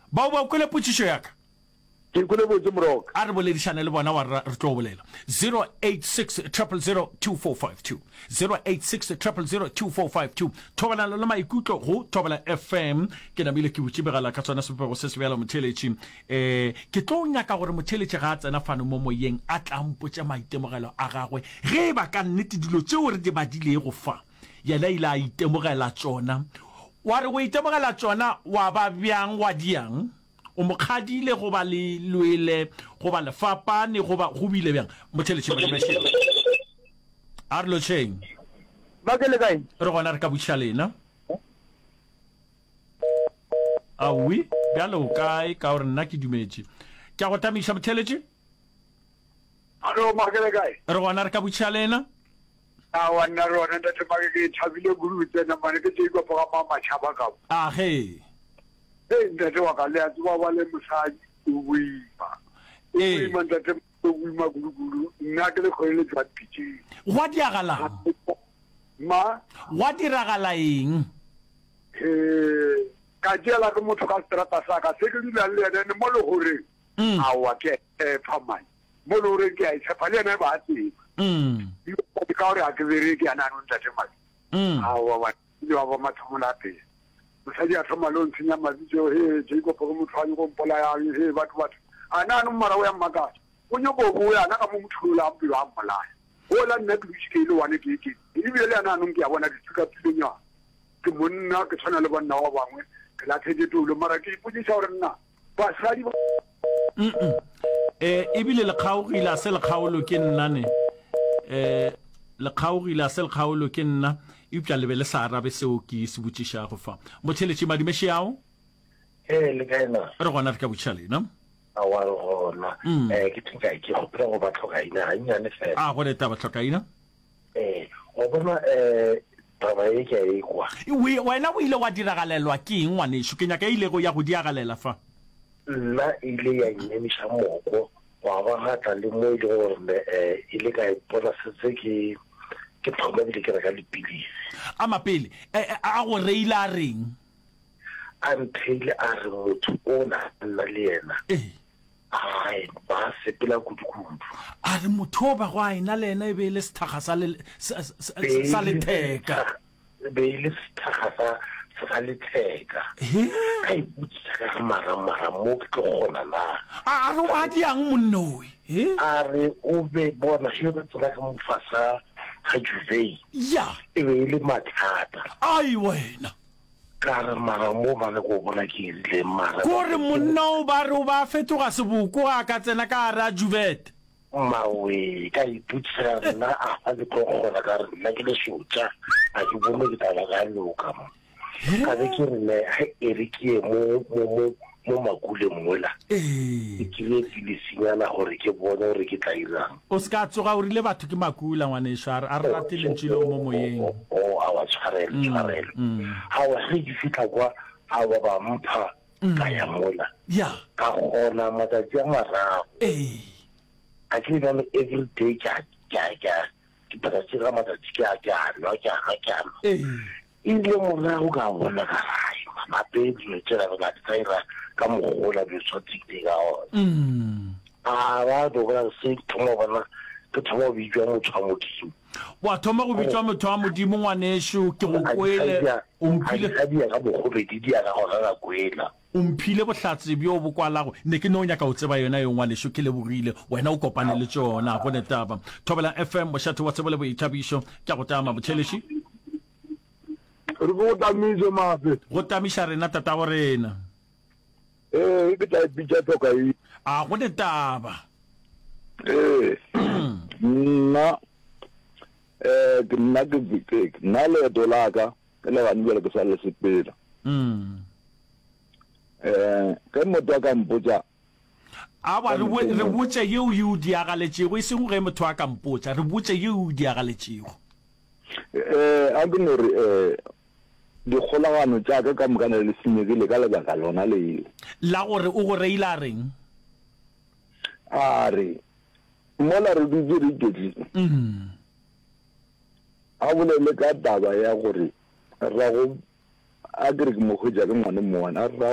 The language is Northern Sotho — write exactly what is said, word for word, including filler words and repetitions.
ba ba kwele potšišo ya ka ke kole botse moroka a re boledišane le bona wa re tlo bolela zero eight six zero zero two four five two zero eight six zero zero two four five two thobela le maikutlo go Thobela F M ke namile ke botsibegala ka tsona sepego se se bjala motheletši eh ke tlo nyaka gore motheletši ga a tsena fano mo moyeng a tla mpotša maitemogelo a gagwe ge ba ka nnete dilo tšeo re di badile go fa yena ile a itemogela tsona wa re go itemogela tsona wa ba bjang wa diang o mokgadile go ba le lwele go ba lefapane go ba go bile bjang motheletši motheletši a re lo tšheng ba ke le kae re gona re ka botša lena awi bjalo kae ka gore nna ke dumetše ke a go tamiša motheletši alo ba ke le kae re gona re ka botša lena a wa nna rona ntate ba ke thabile guru tsena mane ke tšei go ga mama tšhaba ka a he eh ntate wa ka le a twa ba le mosadi o buima o buima ntate o buima guru nna ke le khole tsa pitši wa diagala ma wa diragala eng eh ka diela ke motho ka strata sa ka se ke dile le ene mo le gore a wa ke eh phamane mo le gore ke a tshepa le ene ba tse mm yo ke ka re a ke bere ke ana no ntate ma mm a wa wa yo ba mathomola pe mosadi a thoma lo ntshinya mabitso he Jacob go motho a go mpola ya he batho batho ana no mara o ya mmaka o nyo go go ya na ka mo mothola a mpilo a mmolaya o la nna ke ke ile wane ke ke e bile ana no ke a bona dithuka pilenya ke monna ke tshwana le bonna wa bangwe ke la thetse tulo mara ke ipotsa gore nna ba sadi mm eh ebile le kgaogile a se le kgaolo ke nna ne eh le kgaogile a se le kgaolo ke nna ibja le be le sa arabe seo ke se botšiša go fa motheletši madimeši ao eh le kaena re gona re ka botša lena a wa gona eh ke tška ke go pre go ba tlhokaina a nyane fela a go le taba tlhokaina eh go bona eh taba e ke e kwa we wena o ile wa diragalelwa ke eng ngwanešo ke nyaka ile go ya go diagalela fa nna ile ya nyemiša moko wa ba gata le mo ile gore eh ile ka ipona setse ke ke thoma bile ke reka dipilisi a mapele a go reile a reng a mphile a re motho o na nna le yena eh ai ba sepela kudukudu a re motho ba go a ena le ena e be le sethaga sa le sa letheka be ile sethaga sa sa letheka ka iputsa ka mara mara mo ke gona na a re wa diang monnoi eh a re o be bona se be tsaka ka mofasa ga juvei ya e be ile mathata ai wena ka re mara mo ba le go bona ke ile mara gore monna o ba re o ba fetoga seboko a ka tsena ka ra juvet mawe ka iputsa nna a le go gona ka re nna ke le shotsa a ke bone ke taba ga loka mo ka be ke re ne e re ke mo mo mo makule mola eh ke le le sinyana gore ke bona gore ke tla irang o ska tsoga o rile batho ke makula ngwanesho a re ratile ntšhile mo moyeng o a wa tshwarela tshwarela ha wa se di fitla kwa a wa ba mpha ka ya mola ya ka gona matsatsi a marago eh a ke bona every day ka ka ka ke ba tsira matsatsi ka ka no ka ka eh ile mona o ka bona ka rai mama pedi le tsela ba tsaira ka mogola be tsotsile ga o mm a ba do ga se thomo bana ke thomo bijwa motho a modimo wa thoma go bitswa motho wa modimo ngwanesho ke go kwele o mphile a dia ka bogobedi dia ka go ga kwela o mphile bohlatse bjo bo kwalago ne ke no nyaka o tseba yona yo ngwanesho ke le bogile wena o kopane le tsona go netaba Thobela F M mošate wa tsebole bo ithabišo ke go tama botheleši re go tamiša mafe go tamiša rena tata go rena eh ke tla pitša toka e a go netaba eh nna eh ke nna ke ke nna le dolaka ke le bana bjale ke sa le sepela mm eh ke motho ka mpotsa a ba re re botse yeo you diagaletšego e seng ge motho a ka mpotsa re botse yeo diagaletšego eh a ke no re eh di kgolagano tša ka ka mokana le senyegile ka lebaka lona le la gore o go reile a reng a re mola re dutse re iketli mm a bolele ka taba ya gore ra go a ke re ke mo hwetša ke ngwane mona